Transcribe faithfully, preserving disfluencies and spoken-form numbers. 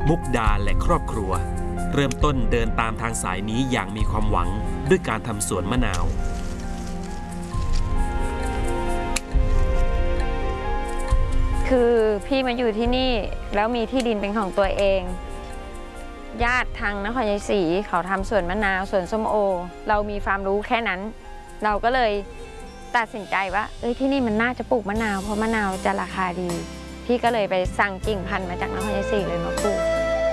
มุกดาและครอบครัวเริ่มต้นเดินตามทางสายนี้อย่างมีความหวังด้วยการทำสวนมะนาวคือพี่มาอยู่ที่นี่แล้วมีที่ดินเป็นของตัวเองญาติทางนครชัยศรีเขาทำสวนมะนาวสวนส้มโอเรามีความรู้แค่นั้นเราก็เลยตัดสินใจว่าเอ้ยที่นี่มันน่าจะปลูกมะนาวเพราะมะนาวจะราคาดีพี่ก็เลยไปสั่งกิ่งพันธุ์มาจากนครชัยศรีเลยมาปลูก